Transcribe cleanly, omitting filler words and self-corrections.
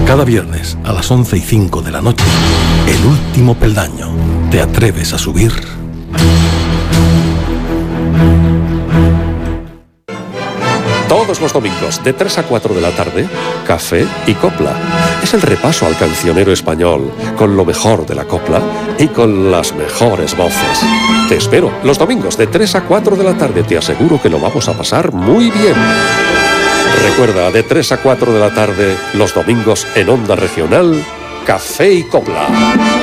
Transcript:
Cada viernes a las 11:05 de la noche, El último peldaño. ¿Te atreves a subir? Todos los domingos, de 3 a 4 de la tarde, Café y Copla. Es el repaso al cancionero español, con lo mejor de la copla y con las mejores voces. Te espero, los domingos, de 3 a 4 de la tarde. Te aseguro que lo vamos a pasar muy bien. Recuerda, de 3 a 4 de la tarde, los domingos en Onda Regional, Café y Copla.